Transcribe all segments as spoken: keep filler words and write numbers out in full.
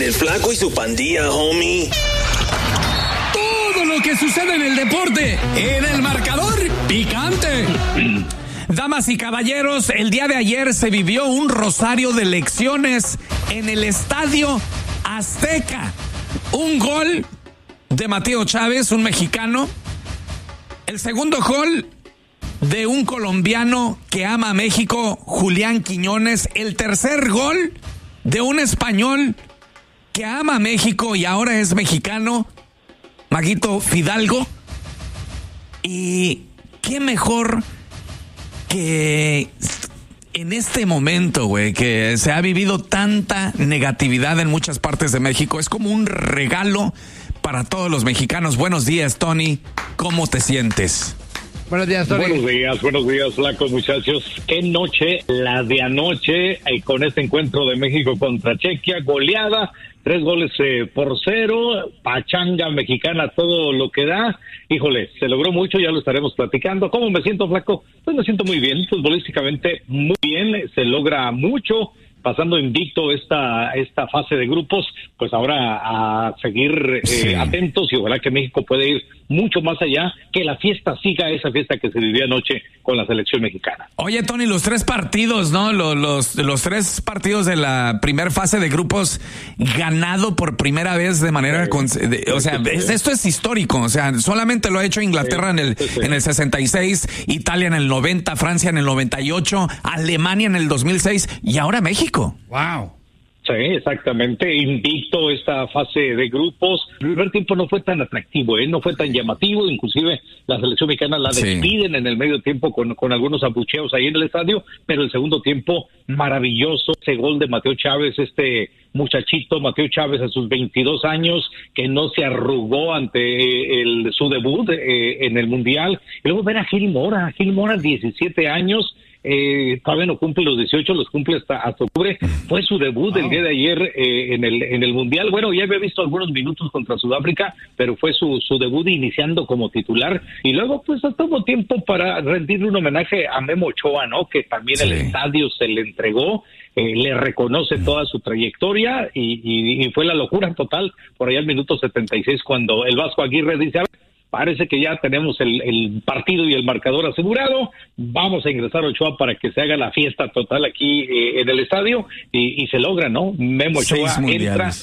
En el Flaco y su pandilla, homie. Todo lo que sucede en el deporte, en el marcador picante. Damas y caballeros, el día de ayer se vivió un rosario de lecciones en el Estadio Azteca. Un gol de Mateo Chávez, un mexicano. El segundo gol de un colombiano que ama a México, Julián Quiñones. El tercer gol de un español que ama a México y ahora es mexicano, Maguito Fidalgo. Y qué mejor que en este momento, güey, que se ha vivido tanta negatividad en muchas partes de México. Es como un regalo para todos los mexicanos. Buenos días, Tony. ¿Cómo te sientes? Buenos días, Tony. Buenos días, buenos días, flacos, muchachos. Qué noche, la de anoche, eh, con este encuentro de México contra Chequia, goleada, tres goles eh, por cero, pachanga mexicana, todo lo que da. Híjole, se logró mucho, ya lo estaremos platicando. ¿Cómo me siento, flaco? Pues me siento muy bien, futbolísticamente muy bien, se logra mucho. Pasando invicto esta esta fase de grupos, pues ahora a seguir eh, sí. atentos y ojalá que México pueda ir mucho más allá, que la fiesta siga esa fiesta que se vivió anoche con la selección mexicana. Oye, Tony, los tres partidos, ¿no? Los, los, los tres partidos de la primera fase de grupos ganado por primera vez de manera... Sí. Con, de, o sea, es, esto es histórico, o sea, solamente lo ha hecho Inglaterra sí. en el sí, sí. en el sesenta y seis, Italia en el noventa, Francia en el noventa y ocho, Alemania en el dos mil seis y ahora México. Wow. Sí, exactamente, invicto esta fase de grupos. El primer tiempo no fue tan atractivo, ¿eh? No fue tan llamativo, inclusive la selección mexicana la despiden sí. en el medio tiempo con, con algunos abucheos ahí en el estadio, pero el segundo tiempo maravilloso, ese gol de Mateo Chávez, este muchachito Mateo Chávez a sus veintidós años, que no se arrugó ante el, su debut eh, en el Mundial. Y luego ver a Gil Mora, Gil Mora, diecisiete años, Eh, todavía no cumple los dieciocho, los cumple hasta, hasta octubre. Fue su debut wow. el día de ayer eh, en el en el Mundial. Bueno, ya había visto algunos minutos contra Sudáfrica, pero fue su, su debut iniciando como titular. Y luego pues tuvo tiempo para rendirle un homenaje a Memo Ochoa, ¿no? Que también sí. el estadio se le entregó, eh, le reconoce toda su trayectoria y, y, y fue la locura total por allá al minuto setenta y seis cuando el Vasco Aguirre dice: a ver, parece que ya tenemos el, el partido y el marcador asegurado. Vamos a ingresar a Ochoa para que se haga la fiesta total aquí eh, en el estadio y, y se logra, ¿no? Memo Ochoa entra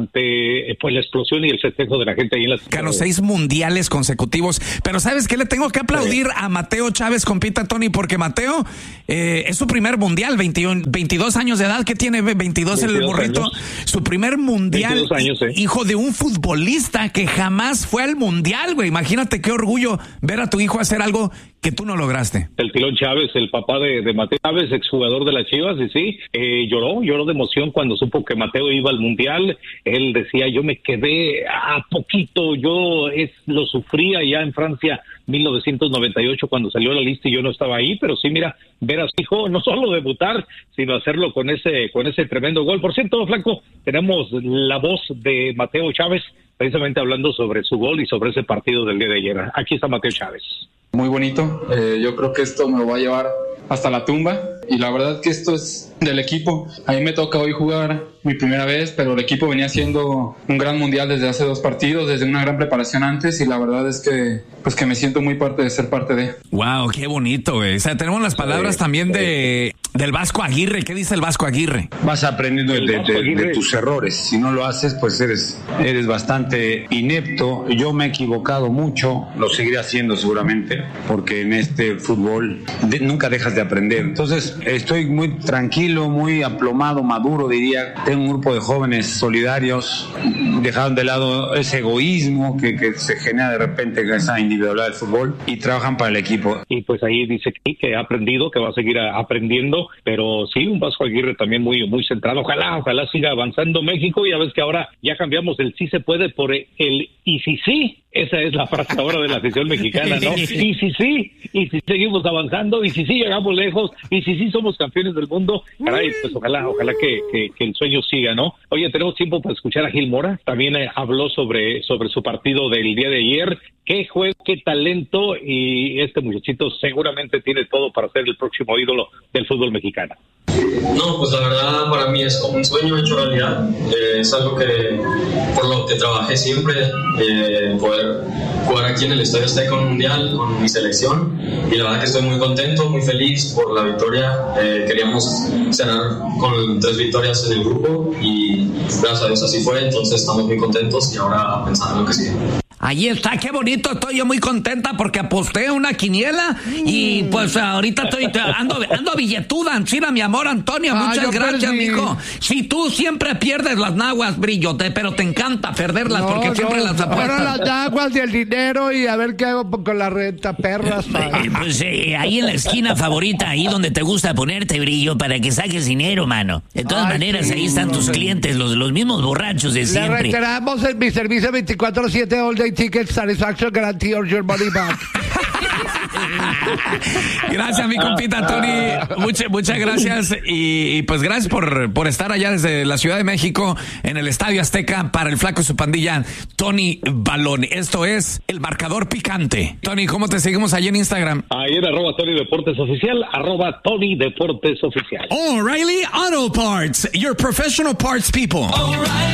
ante pues la explosión y el festejo de la gente ahí en la ciudad. Ganó seis mundiales consecutivos. Pero ¿sabes qué? Le tengo que aplaudir sí. a Mateo Chávez, compita, Tony, porque Mateo eh, es su primer mundial, veintiuno, veintidós años de edad. ¿Qué tiene? veintidós el morrito. Años. Su primer mundial, años, eh. hijo de un futbolista que jamás fue al mundial, güey. Imagínate qué orgullo ver a tu hijo hacer algo que tú no lograste. El Tilón Chávez, el papá de, de Mateo Chávez, exjugador de las Chivas, y sí, eh, lloró, lloró de emoción cuando supo que Mateo iba al Mundial. Él decía: yo me quedé a poquito, yo es lo sufría ya en Francia mil novecientos noventa y ocho cuando salió la lista y yo no estaba ahí, pero sí, mira, ver a su hijo no solo debutar, sino hacerlo con ese con ese tremendo gol. Por cierto, Flaco, tenemos la voz de Mateo Chávez, precisamente hablando sobre su gol y sobre ese partido del día de ayer. Aquí está Mateo Chávez. Muy bonito, eh, yo creo que esto me lo va a llevar hasta la tumba y la verdad que esto es del equipo. A mí me toca hoy jugar mi primera vez, pero el equipo venía haciendo un gran mundial desde hace dos partidos, desde una gran preparación antes, y la verdad es que pues que me siento muy parte de ser parte de. Wow, qué bonito, güey. O sea, tenemos las palabras sí, también sí. de del Vasco Aguirre. ¿Qué dice el Vasco Aguirre? Vas aprendiendo de, de, de, de tus errores. Si no lo haces, pues eres eres bastante inepto. Yo me he equivocado mucho, lo seguiré haciendo seguramente, porque en este fútbol de, nunca dejas de aprender. Entonces, estoy muy tranquilo, muy aplomado, maduro, diría. Tengo un grupo de jóvenes solidarios, dejaron de lado ese egoísmo que, que se genera de repente en esa individualidad del fútbol y trabajan para el equipo. Y pues ahí dice que, que ha aprendido, que va a seguir aprendiendo, pero sí, un Vasco Aguirre también muy, muy centrado. Ojalá, ojalá siga avanzando México. Ya ves que ahora ya cambiamos el sí se puede por el y si sí. Esa es la frase ahora de la afición mexicana, ¿no? Y si sí, y si seguimos avanzando, y si sí llegamos lejos, y si sí somos campeones del mundo, caray, pues ojalá, ojalá que, que, que el sueño siga, ¿no? Oye, tenemos tiempo para escuchar a Gil Mora. También eh, habló sobre, sobre su partido del día de ayer. Qué juego, qué talento, y este muchachito seguramente tiene todo para ser el próximo ídolo del fútbol mexicano. No, pues la verdad para mí es como un sueño hecho realidad. Eh, es algo que por lo que trabajé siempre, eh, poder jugar aquí en el Estadio Azteca Mundial con mi selección, y la verdad que estoy muy contento, muy feliz por la victoria. Eh, queríamos cerrar con tres victorias en el grupo y gracias a Dios así fue, entonces estamos muy contentos y ahora pensando en lo que sigue. Ahí está, qué bonito, estoy yo muy contenta porque aposté una quiniela y pues ahorita estoy ando, ando billetuda, China, mi amor, Antonio, ah, muchas gracias, perdí. mijo. Si tú siempre pierdes las naguas, Brillo, te, pero te encanta perderlas no, porque no, siempre las apuestas. Ahora las naguas y el dinero y a ver qué hago con la renta, perras. Eh, pues eh, ahí en la esquina favorita, ahí donde te gusta ponerte, Brillo, para que saques dinero, mano. De todas Ay, maneras, sí, ahí están no tus sé. clientes, los, los mismos borrachos de siempre. Le reiteramos en mi servicio veinticuatro siete All Day Ticket Satisfaction Guarantee or Your Money Back. Gracias, mi compita Tony. Muchas, muchas gracias. Y, y pues gracias por, por estar allá desde la Ciudad de México en el Estadio Azteca para el Flaco y su pandilla, Tony Balón. Esto es El Marcador Picante. Tony, ¿cómo te seguimos allí en Instagram? Ahí en arroba Tony Deportes Oficial, arroba Tony Deportes Oficial. O'Reilly Auto Parts, your professional parts people. O'Reilly.